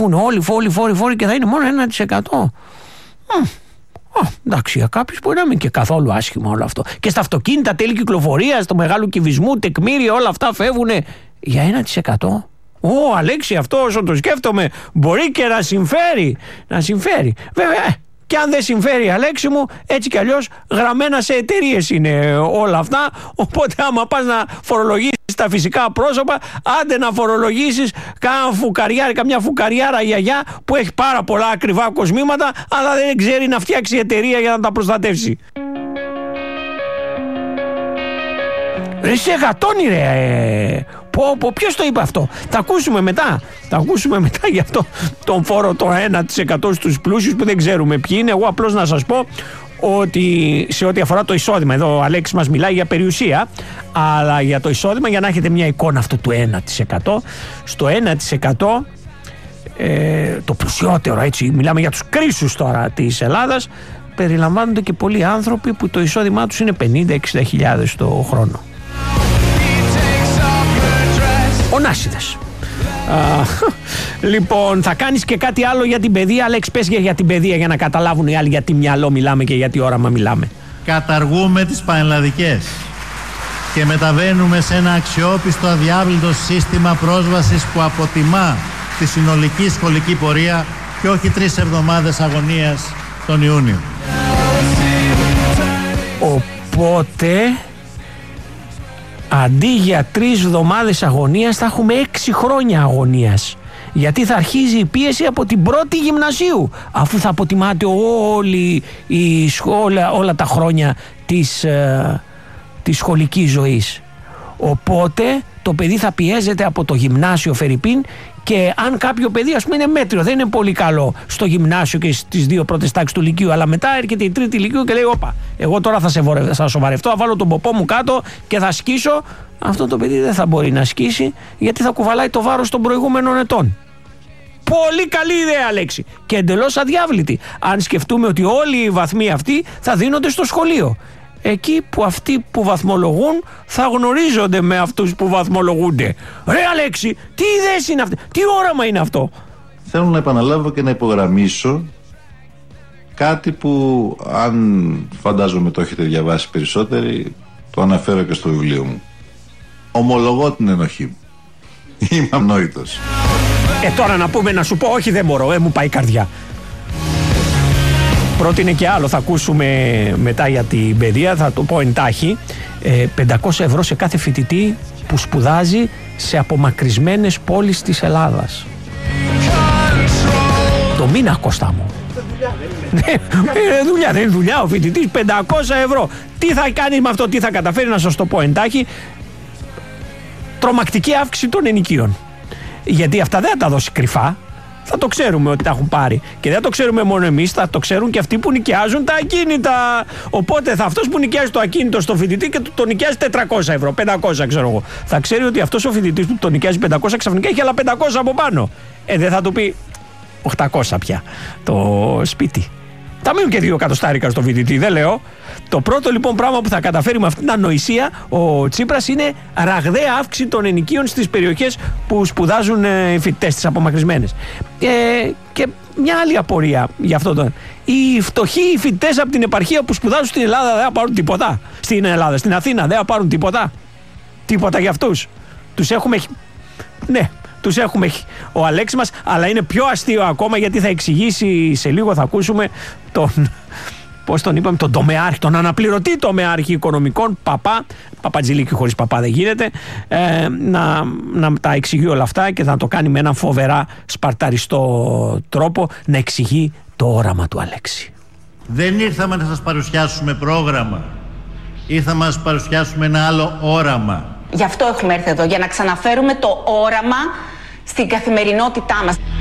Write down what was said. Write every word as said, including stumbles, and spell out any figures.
φεύγουν όλοι φόροι, φόροι, φόροι και θα είναι μόνο ένα τοις εκατό. Mm. Oh, εντάξει, για κάποιους μπορεί να μην είναι και καθόλου άσχημα όλο αυτό. Και στα αυτοκίνητα, τέλη κυκλοφορίας, στο μεγάλο κυβισμού, τεκμήρια, όλα αυτά φεύγουν για ένα τοις εκατό. Ω, Αλέξη, αυτό όσο το σκέφτομαι μπορεί και να συμφέρει. Να συμφέρει. Βέβαια, και αν δεν συμφέρει, Αλέξη μου, έτσι κι αλλιώς γραμμένα σε εταιρείες είναι όλα αυτά. Οπότε, άμα πας να φορολογήσεις τα φυσικά πρόσωπα, άντε να φορολογήσεις καμιά φουκαριάρα, καμιά φουκαριάρα γιαγιά που έχει πάρα πολλά ακριβά κοσμήματα, αλλά δεν ξέρει να φτιάξει εταιρεία για να τα προστατεύσει. Ρε σε γατώνει ρε. Ε. Πω, πω, ποιος το είπε αυτό? Θα ακούσουμε μετά. Θα ακούσουμε μετά γι' αυτό τον φόρο το ένα τοις εκατό στους πλούσιους που δεν ξέρουμε ποιοι είναι. Εγώ απλώς να σας πω ότι σε ό,τι αφορά το εισόδημα, εδώ ο Αλέξης μας μιλάει για περιουσία, αλλά για το εισόδημα, για να έχετε μια εικόνα αυτού του ένα τοις εκατό, στο ένα τοις εκατό ε, το πλουσιότερο, έτσι, μιλάμε για τους κρίσους τώρα της Ελλάδας, περιλαμβάνονται και πολλοί άνθρωποι που το εισόδημά τους είναι πενήντα με εξήντα χιλιάδες το χρόνο. Ο Νάσιδας. Λοιπόν, θα κάνεις και κάτι άλλο για την παιδεία? Αλέξη, πες για την παιδεία για να καταλάβουν οι άλλοι γιατί μυαλό μιλάμε και γιατί όραμα μιλάμε. Καταργούμε τις πανελλαδικές και μεταβαίνουμε σε ένα αξιόπιστο αδιάβλητο σύστημα πρόσβασης που αποτιμά τη συνολική σχολική πορεία και όχι τρεις εβδομάδες αγωνίας τον Ιούνιο. Οπότε αντί για τρεις εβδομάδες αγωνίας θα έχουμε έξι χρόνια αγωνίας. Γιατί θα αρχίζει η πίεση από την πρώτη γυμνασίου, αφού θα αποτιμάται όλη η σχόλα, όλα τα χρόνια της, ε, της σχολικής ζωής. Οπότε το παιδί θα πιέζεται από το γυμνάσιο φερρυπίν, και αν κάποιο παιδί, ας πούμε, είναι μέτριο, δεν είναι πολύ καλό στο γυμνάσιο και στις δύο πρώτες τάξεις του λυκείου, αλλά μετά έρχεται η τρίτη λυκείου και λέει: όπα, εγώ τώρα θα, σε βορε... θα σοβαρευτώ, θα βάλω τον ποπό μου κάτω και θα σκίσω. Αυτό το παιδί δεν θα μπορεί να σκίσει, γιατί θα κουβαλάει το βάρος των προηγούμενων ετών. Πολύ καλή ιδέα, Αλέξη, και εντελώς αδιάβλητη, αν σκεφτούμε ότι όλοι οι βαθμοί αυτοί θα δίνονται στο σχολείο. Εκεί που αυτοί που βαθμολογούν θα γνωρίζονται με αυτούς που βαθμολογούνται. Ρε Αλέξη, τι ιδέες είναι αυτές, τι όραμα είναι αυτό? Θέλω να επαναλάβω και να υπογραμμίσω κάτι που, αν φαντάζομαι το έχετε διαβάσει περισσότεροι, το αναφέρω και στο βιβλίο μου. Ομολογώ την ενοχή μου. Είμαι ανόητος. Ε τώρα να πούμε, να σου πω, όχι δεν μπορώ, ε, μου πάει η καρδιά. Πρότεινε και άλλο, θα ακούσουμε μετά για την παιδεία, θα το πω εντάχει. ε, πεντακόσια ευρώ σε κάθε φοιτητή που σπουδάζει σε απομακρυσμένες πόλεις της Ελλάδας. Το μήνα, Κώστα μου. Είναι δουλειά, δεν είναι δουλειά ο φοιτητής. Πεντακόσια ευρώ. Τι θα κάνει με αυτό, τι θα καταφέρει? Να σας το πω εντάχει. Τρομακτική αύξηση των ενοικίων. Γιατί αυτά δεν θα τα δώσει κρυφά. Θα το ξέρουμε ότι τα έχουν πάρει. Και δεν το ξέρουμε μόνο εμείς, θα το ξέρουν και αυτοί που νοικιάζουν τα ακίνητα. Οπότε θα αυτός που νοικιάζει το ακίνητο στο φοιτητή και το νοικιάζει τετρακόσια ευρώ, πεντακόσια ξέρω εγώ, θα ξέρει ότι αυτός ο φοιτητής που το νοικιάζει πεντακόσια ξαφνικά έχει άλλα πεντακόσια από πάνω. Ε, δεν θα του πει οκτακόσια πια το σπίτι. Θα μείνουν και δύο εκατοστάρικα στο φοιτητή, δεν λέω. Το πρώτο λοιπόν πράγμα που θα καταφέρει με αυτήν την ανοησία ο Τσίπρας είναι ραγδαία αύξηση των ενοικίων στις περιοχές που σπουδάζουν οι φοιτητές, τις απομακρυσμένες. Ε, και μια άλλη απορία για αυτό το. Οι φτωχοί φοιτητές από την επαρχία που σπουδάζουν στην Ελλάδα δεν θα πάρουν τίποτα? Στην Ελλάδα, στην Αθήνα δεν θα πάρουν τίποτα? Τίποτα για αυτούς? Τους έχουμε. Ναι. Τους έχουμε ο Αλέξης μας, αλλά είναι πιο αστείο ακόμα, γιατί θα εξηγήσει σε λίγο, θα ακούσουμε τον, πώς τον είπαμε, τον τομεάρχη, τον αναπληρωτή τομεάρχη οικονομικών, Παπά, Παπατζηλίκη χωρίς Παπά δεν γίνεται, ε, να, να τα εξηγεί όλα αυτά και θα το κάνει με έναν φοβερά σπαρταριστό τρόπο, να εξηγεί το όραμα του Αλέξη. Δεν ήρθαμε να σας παρουσιάσουμε πρόγραμμα, ήρθαμε να σας παρουσιάσουμε ένα άλλο όραμα. Γι' αυτό έχουμε έρθει εδώ, για να ξαναφέρουμε το όραμα στην καθημερινότητά μας.